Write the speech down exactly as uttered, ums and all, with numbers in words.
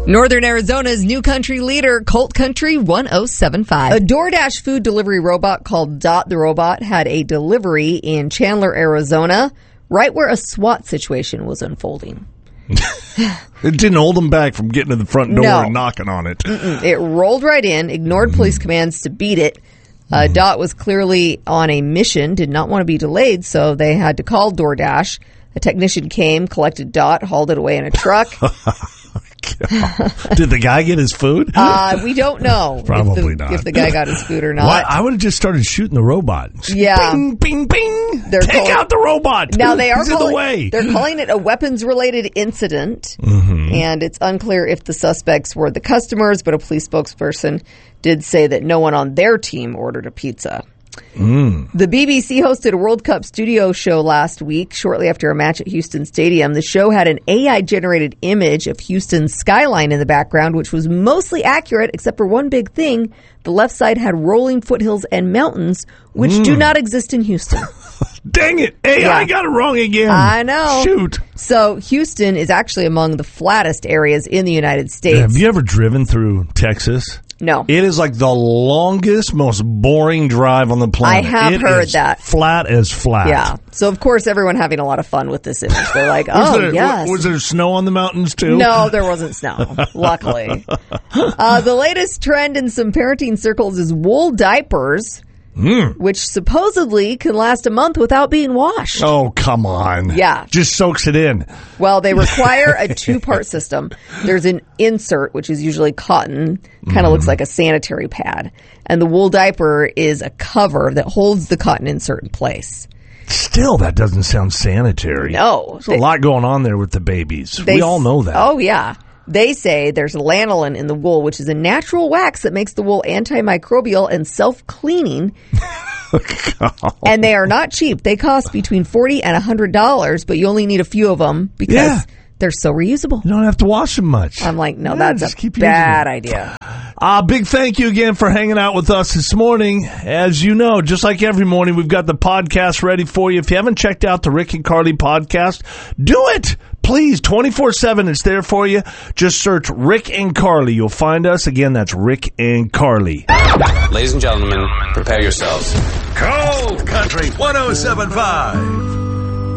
Northern Arizona's new country leader, Colt Country one oh seven five. A DoorDash food delivery robot called Dot the Robot had a delivery in Chandler, Arizona, right where a SWAT situation was unfolding. It didn't hold them back from getting to the front door No. and knocking on it. Mm-mm. It rolled right in, ignored police commands to beat it. Uh, Mm. Dot was clearly on a mission, did not want to be delayed, so they had to call DoorDash. A technician came, collected Dot, hauled it away in a truck. Did the guy get his food? Uh, we don't know Probably if the, not. if the guy got his food or not. What? I would have just started shooting the robot. Yeah. Bing, bing, bing. They're Take called- out the robot. Now they are He's in calling, the way. They're calling it a weapons-related incident, Mm-hmm. and it's unclear if the suspects were the customers, but a police spokesperson did say that no one on their team ordered a pizza. Mm. The B B C hosted a World Cup studio show last week, shortly after a match at Houston Stadium. The show had an A I-generated image of Houston's skyline in the background, which was mostly accurate, except for one big thing. The left side had rolling foothills and mountains, which Mm. do not exist in Houston. Dang it. A I Yeah. got it wrong again. I know. Shoot. So Houston is actually among the flattest areas in the United States. Have you ever driven through Texas? No. It is like the longest, most boring drive on the planet. I have It heard is that. Flat as flat. Yeah. So, of course, everyone having a lot of fun with this image. They're like, Was oh, there, yes. Was there snow on the mountains, too? No, there wasn't snow, luckily. Uh, the latest trend in some parenting circles is wool diapers, Mm. which supposedly can last a month without being washed. Oh, come on. Yeah. Just soaks it in. Well, they require a two-part system. There's an insert, which is usually cotton, kind of Mm. looks like a sanitary pad. And the wool diaper is a cover that holds the cotton insert in place. Still, that doesn't sound sanitary. No. There's They- a lot going on there with the babies. They we all know that. Oh, yeah. They say there's lanolin in the wool, which is a natural wax that makes the wool antimicrobial and self-cleaning. And they are not cheap. They cost between forty dollars and one hundred dollars, but you only need a few of them because Yeah. they're so reusable. You don't have to wash them much. I'm like, no, Yeah, that's just a keep using bad them. idea. Uh, big thank you again for hanging out with us this morning. As you know, just like every morning, we've got the podcast ready for you. If you haven't checked out the Rick and Carly podcast, do it. Please, twenty-four seven, it's there for you. Just search Rick and Carly. You'll find us. Again, that's Rick and Carly. Ladies and gentlemen, prepare yourselves. Cold Country one oh seven point five.